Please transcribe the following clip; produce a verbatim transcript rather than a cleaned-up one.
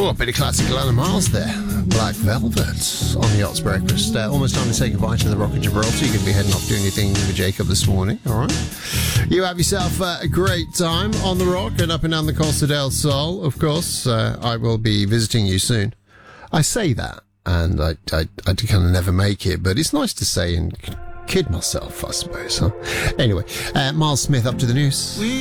Oh, a bit of classic Alana Miles there. Black Velvet on the Yacht's Breakfast. Uh, almost time to say goodbye to the Rock of Gibraltar. You're going to be heading off doing your thing with Jacob this morning, all right? You have yourself uh, a great time on the Rock and up and down the Costa del Sol. Of course, uh, I will be visiting you soon. I say that, and I, I, I kind of never make it, but it's nice to say and kid myself, I suppose. Huh? Anyway, uh, Miles Smith up to the news.